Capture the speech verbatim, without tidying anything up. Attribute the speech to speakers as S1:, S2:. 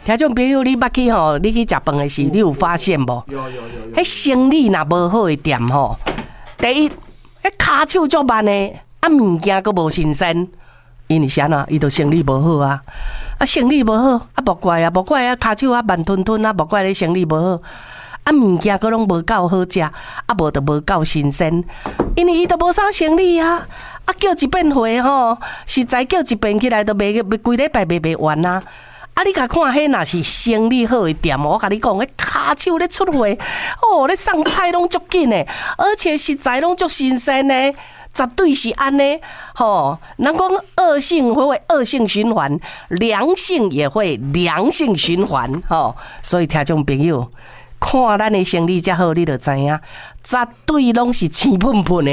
S1: 听众朋友，你捌去吼，你去食饭的时，你有发现无？
S2: 有有有有。
S1: 迄生理若无好的店吼，第一，迄骹手足慢的，啊物件阁无新鲜，因为啥呢？伊就生理无好啊，啊生理无好，啊无怪啊，无怪啊，骹手啊慢吞吞啊，无怪你生理无好。啊，物件佫拢无够好食，啊无就无够新鲜，因为伊都无啥生理啊，啊叫一遍货吼，实在叫一遍起来都卖卖规礼拜卖卖完啊。啊，你甲看迄若是生理好的店，我甲你讲，迄骹手咧出货，哦，咧送菜拢足紧的，而且食材拢足新鲜的。绝对是安尼，吼！人讲恶性会恶性循环，良性也会良性循环，吼！所以听众朋友，看咱的生理才好，你就知影，绝对拢是青喷喷的